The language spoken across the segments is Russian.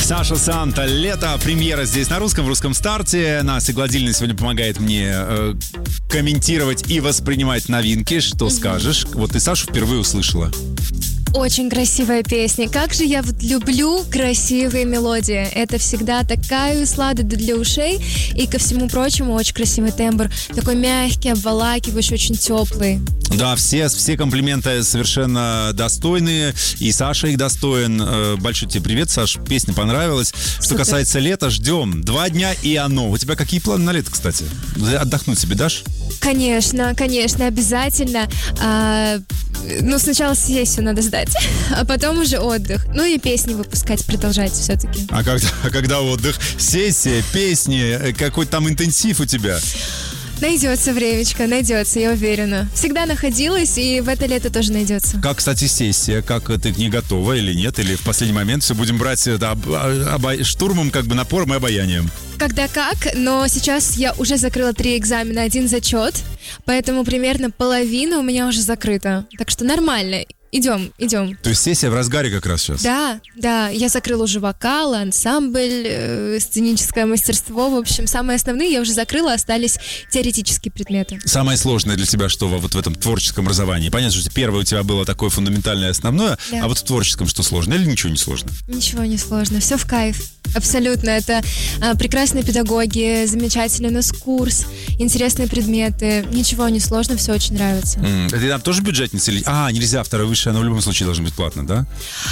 Саша Санта, лето, премьера здесь на русском, в русском старте. Настя Гладильна сегодня помогает мне комментировать и воспринимать новинки. Что скажешь? Вот ты Сашу впервые услышала. Очень красивая песня. Как же я вот люблю красивые мелодии. Это всегда такая сладость для ушей. И ко всему прочему, очень красивый тембр. Такой мягкий, обволакивающий, очень теплый. Да, все комплименты совершенно достойные. И Саша их достоин. Большой тебе привет, Саш. Песня понравилась. Что Супер. касается лета, ждем. 2 дня и оно. У тебя какие планы на лето, кстати? Отдохнуть себе дашь? Конечно, обязательно. Сначала сессию надо сдать, а потом уже отдых. Ну и песни выпускать, продолжать все-таки. А когда отдых? Сессия, песни, какой там интенсив у тебя? Найдется времечко, найдется, я уверена. Всегда находилась, и в это лето тоже найдется. Как, кстати, сессия? Как ты не готова или нет? Или в последний момент все будем брать штурмом, как бы напором и обаянием? Когда как, но сейчас я уже закрыла 3 экзамена, 1 зачет, поэтому примерно половина у меня уже закрыта. Так что нормально. Идем. То есть сессия в разгаре как раз сейчас? Да, я закрыла уже вокал, ансамбль, сценическое мастерство. В общем, самые основные я уже закрыла, остались теоретические предметы. Самое сложное для тебя что вот в этом творческом образовании? Понятно, что первое у тебя было такое фундаментальное основное, да. А вот в творческом что сложно или ничего не сложно? Ничего не сложно, все в кайф. Абсолютно, это прекрасные педагоги, замечательный у нас курс, интересные предметы, ничего не сложно, все очень нравится. Ты там тоже бюджетница? Нельзя, второе высшее, оно в любом случае должно быть платно, да?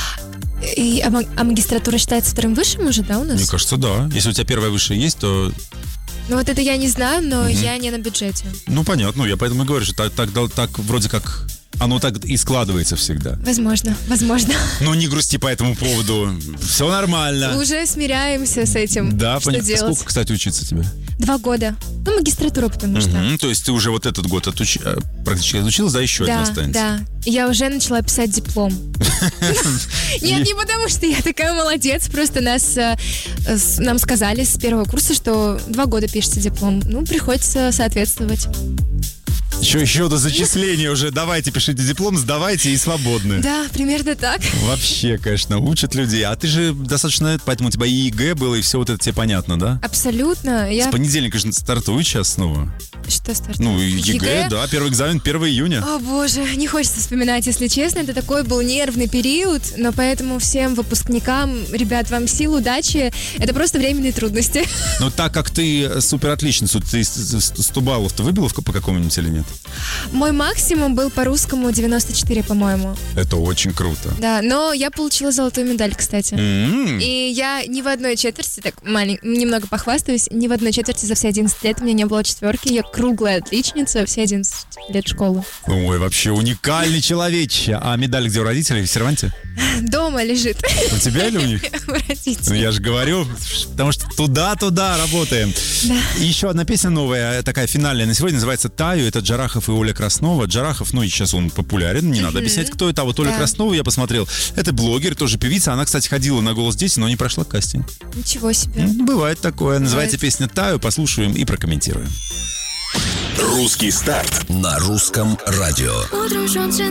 А магистратура считается вторым высшим уже, да, у нас? Мне кажется, да. Если у тебя первое высшее есть, то... Ну вот это я не знаю, но я не на бюджете. Ну понятно, я поэтому и говорю, что так вроде как... Оно так и складывается всегда. Возможно. Ну, не грусти по этому поводу. Все нормально. Уже смиряемся с этим. Да, что делать? Сколько, кстати, учиться тебе? 2 года. Ну, магистратура, потому что. То есть ты уже вот этот год практически отучилась, да, еще один останется? Да. Я уже начала писать диплом. Нет, не потому что я такая молодец, просто нам сказали с первого курса, что 2 года пишется диплом. Ну, приходится соответствовать. Еще до зачисления уже. Давайте, пишите диплом, сдавайте и свободны. Да, примерно так. Вообще, конечно, учат людей. А ты же достаточно, поэтому у тебя и ЕГЭ было, и все вот это тебе понятно, да? Абсолютно. С понедельника же стартует сейчас снова. Что стартует? Ну, ЕГЭ, да, первый экзамен 1 июня. О, боже, не хочется вспоминать, если честно. Это такой был нервный период, но поэтому всем выпускникам, ребят, вам сил, удачи. Это просто временные трудности. Но так как ты супер отличница, ты 100 баллов-то выбила по какому-нибудь или нет? Мой максимум был по русскому 94, по-моему. Это очень круто. Да, но я получила золотую медаль, кстати. И я ни в одной четверти, так немного похвастаюсь, ни в одной четверти за все 11 лет у меня не было 4. Я круглая отличница, все 11 лет школы. Ой, вообще уникальный человечище. А медаль где у родителей? В серванте? Дома лежит. У тебя или у них? У родителей. Ну, я же говорю, потому что туда работаем. Да. И еще одна песня новая, такая финальная на сегодня, называется «Таю». Это Джарахов и Оля Краснова. Джарахов, сейчас он популярен, не надо объяснять, кто это. А вот Оля Краснова, я посмотрел, это блогер, тоже певица. Она, кстати, ходила на «Голос дети», но не прошла кастинг. Ничего себе. Бывает такое. Называется песня «Таю». Послушаем и прокомментируем. Русский старт на русском радио. Утром солнце